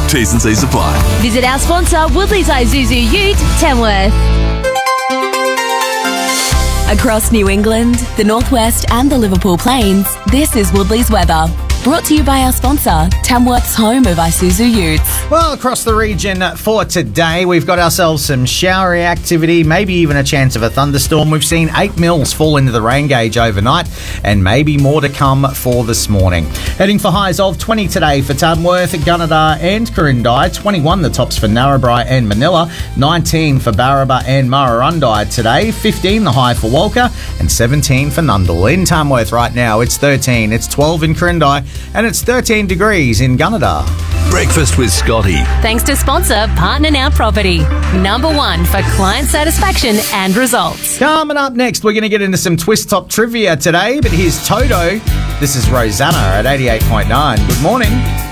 T's and C's apply. Visit our sponsor, Woodley's Isuzu Ute, Tamworth. Across New England, the Northwest and the Liverpool Plains, this is Woodley's weather. Brought to you by our sponsor, Tamworth's home of Isuzu Utes. Well, across the region for today, we've got ourselves some showery activity, maybe even a chance of a thunderstorm. We've seen 8 mils fall into the rain gauge overnight, and maybe more to come for this morning. Heading for highs of 20 today for Tamworth, Gunnedah and Quirindi, 21 the tops for Narrabri and Manila, 19 for Barraba and Murrurundi today, 15 the high for Walker, and 17 for Nundle. In Tamworth right now, it's 13, it's 12 in Quirindi, and it's 13 degrees in Gunnedah. Breakfast with Scotty. Thanks to sponsor Partner Now Property, #1 for client satisfaction and results. Coming up next, we're going to get into some Twist Top trivia today, but here's Toto. This is Rosanna at 88.9. Good morning.